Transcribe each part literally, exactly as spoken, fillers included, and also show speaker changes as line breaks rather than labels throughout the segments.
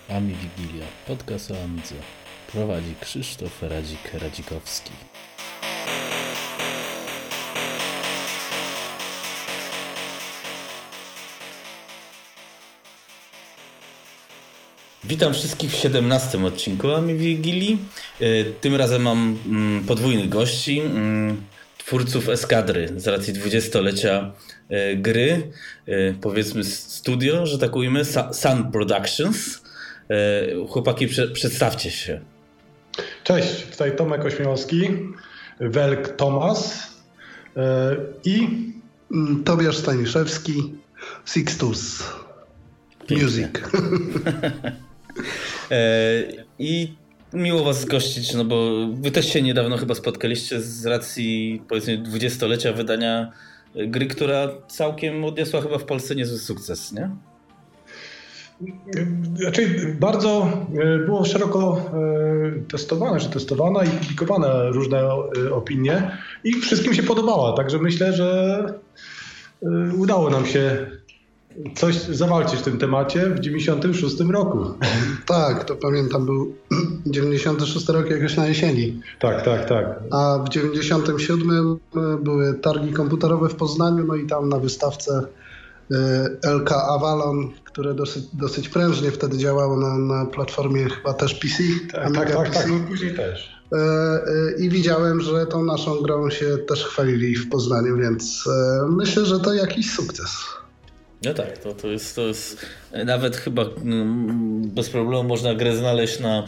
Ami Wigilia, podcast o Amidze. Prowadzi Krzysztof Radzik-Radzikowski. Witam wszystkich w siedemnastym odcinku Ami Wigilii. Tym razem mam podwójnych gości, twórców Eskadry z racji dwudziestolecia gry, powiedzmy studio, że tak ujmę, Sun Productions. Chłopaki, prze- przedstawcie się.
Cześć, tutaj Tomek Ośmiałowski, Welk Tomas yy, i
Tobiasz Staniszewski, Sixtus Music.
I miło was gościć, no bo wy też się niedawno chyba spotkaliście z racji, powiedzmy, dwudziestolecia wydania gry, która całkiem odniosła chyba w Polsce niezły sukces, nie?
Znaczy bardzo było szeroko testowane, czy testowana i publikowane różne opinie i wszystkim się podobała, także myślę, że udało nam się coś zawalczyć w tym temacie w dziewięćdziesiątym szóstym roku.
Tak, to pamiętam, był dziewięćdziesiąty szósty rok jakoś na jesieni.
Tak, tak, tak.
A w dziewięćdziesiątym siódmym były targi komputerowe w Poznaniu, no i tam na wystawce L K Avalon, które dosyć, dosyć prężnie wtedy działało na, na platformie chyba też P C.
Tak, tak, tak, tak, no później też.
I widziałem, że tą naszą grą się też chwalili w Poznaniu, więc myślę, że to jakiś sukces.
No tak, to, to, jest, to jest nawet chyba bez problemu można grę znaleźć na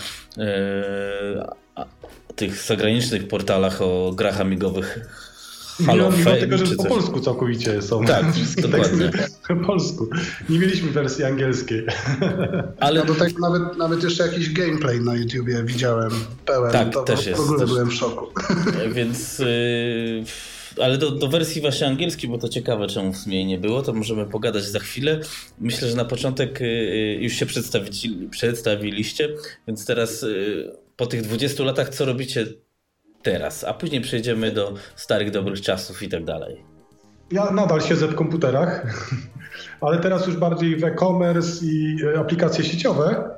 e, tych zagranicznych portalach o grach amigowych.
Halo, mimo Fame, tego, że po polsku całkowicie są.
Tak, dokładnie.
Po polsku. Nie mieliśmy wersji angielskiej.
Ale no do tego nawet, nawet jeszcze jakiś gameplay na YouTubie widziałem pełen.
Tak,
to
też
w
jest.
ogóle
też...
byłem w szoku.
Więc, yy, ale do, do wersji właśnie angielskiej, bo to ciekawe, czemu w sumie jej nie było, to możemy pogadać za chwilę. Myślę, że na początek yy, już się przedstawi, przedstawiliście, więc teraz yy, po tych dwudziestu latach co robicie teraz, a później przejdziemy do starych, dobrych czasów i tak dalej.
Ja nadal siedzę w komputerach, ale teraz już bardziej w e-commerce i aplikacje sieciowe,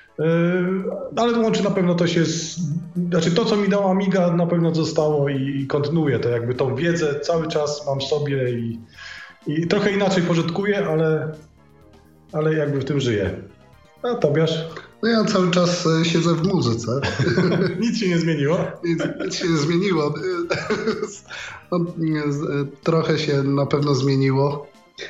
ale łączy na pewno to się z... Znaczy to, co mi dała Amiga, na pewno zostało i kontynuuję to, jakby tą wiedzę cały czas mam sobie i, i trochę inaczej pożytkuję, ale, ale jakby w tym żyję. A Tobiasz?
No ja cały czas siedzę w muzyce.
Nic się nie zmieniło?
Nic, nic się nie zmieniło. No, trochę się na pewno zmieniło.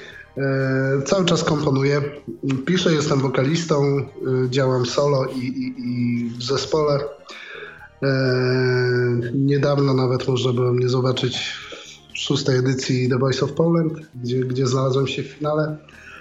Cały czas komponuję. Piszę, jestem wokalistą, działam solo i, i, i w zespole. Niedawno nawet można było mnie zobaczyć w szóstej edycji The Voice of Poland, gdzie, gdzie znalazłem się w finale.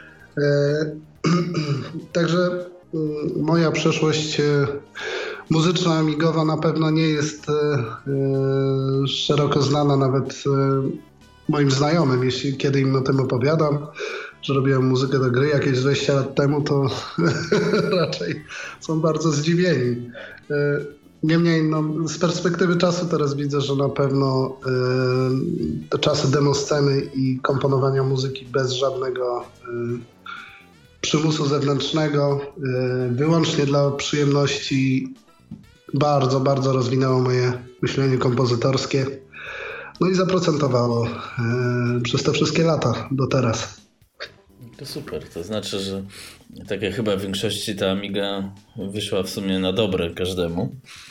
Także moja przeszłość muzyczna, amigowa na pewno nie jest szeroko znana nawet moim znajomym. Jeśli kiedy im o tym opowiadam, że robiłem muzykę do gry jakieś dwadzieścia lat temu, to raczej są bardzo zdziwieni. Niemniej no, z perspektywy czasu teraz widzę, że na pewno te czasy demosceny i komponowania muzyki bez żadnego przymusu zewnętrznego, wyłącznie dla przyjemności, bardzo, bardzo rozwinęło moje myślenie kompozytorskie. No i zaprocentowało przez te wszystkie lata do teraz.
To super, to znaczy, że tak jak chyba w większości ta Amiga wyszła w sumie na dobre każdemu.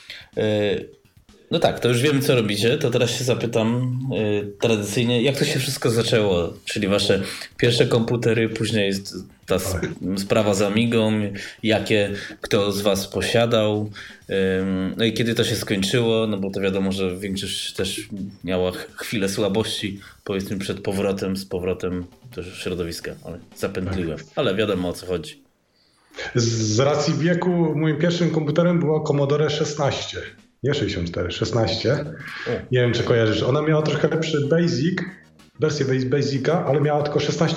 No tak, to już wiemy, co robicie, to teraz się zapytam tradycyjnie, jak to się wszystko zaczęło, czyli wasze pierwsze komputery, później ta sprawa z Amigą, jakie kto z was posiadał, no i kiedy to się skończyło, no bo to wiadomo, że większość też miała chwilę słabości, powiedzmy przed powrotem, z powrotem do środowiska, ale zapętliłem, ale wiadomo, o co chodzi.
Z racji wieku moim pierwszym komputerem była Commodore szesnaście. Nie sześćdziesiąt cztery, szesnaście. Nie wiem, czy kojarzysz. Ona miała trochę lepszy Basic, wersję Basica, ale miała tylko szesnaście